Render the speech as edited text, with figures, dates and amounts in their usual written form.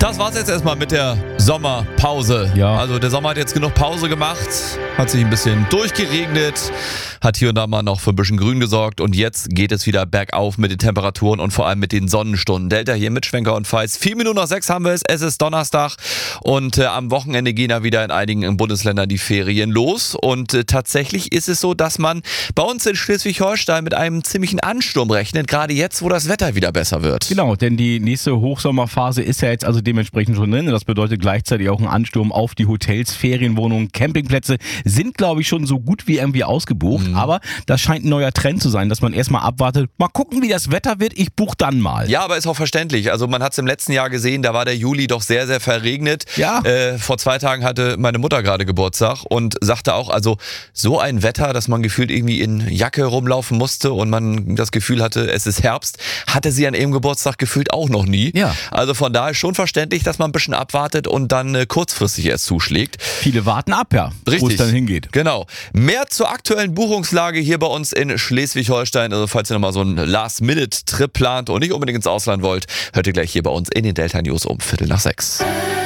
Das war's jetzt erstmal mit der Sommerpause. Ja. Also der Sommer hat jetzt genug Pause gemacht, hat sich ein bisschen durchgeregnet, hat hier und da mal noch für ein bisschen Grün gesorgt und jetzt geht es wieder bergauf mit den Temperaturen und vor allem mit den Sonnenstunden. Delta hier mit Schwenker und Pfeils. 4 Minuten nach 6 haben wir es ist Donnerstag und am Wochenende gehen ja wieder in einigen Bundesländern die Ferien los und tatsächlich ist es so, dass man bei uns in Schleswig-Holstein mit einem ziemlichen Ansturm rechnet, gerade jetzt, wo das Wetter wieder besser wird. Genau, denn die nächste Hochsommerphase ist ja jetzt also dementsprechend schon drin. Das bedeutet gleichzeitig auch ein Ansturm auf die Hotels, Ferienwohnungen, Campingplätze sind, glaube ich, schon so gut wie irgendwie ausgebucht. Aber das scheint ein neuer Trend zu sein, dass man erstmal abwartet, mal gucken, wie das Wetter wird, ich buche dann mal. Ja, aber ist auch verständlich. Also man hat es im letzten Jahr gesehen, da war der Juli doch sehr, sehr verregnet. Ja. Vor 2 Tagen hatte meine Mutter gerade Geburtstag und sagte auch, also so ein Wetter, dass man gefühlt irgendwie in Jacke rumlaufen musste und man das Gefühl hatte, es ist Herbst, hatte sie an ihrem Geburtstag gefühlt auch noch nie. Ja. Also von daher ist schon verständlich, dass man ein bisschen abwartet und dann kurzfristig erst zuschlägt. Viele warten ab, ja, wo Richtig. es dann hingeht. Genau. Mehr zur aktuellen Buchungslage hier bei uns in Schleswig-Holstein. Also falls ihr nochmal so einen Last-Minute-Trip plant und nicht unbedingt ins Ausland wollt, hört ihr gleich hier bei uns in den Delta News um 5:45.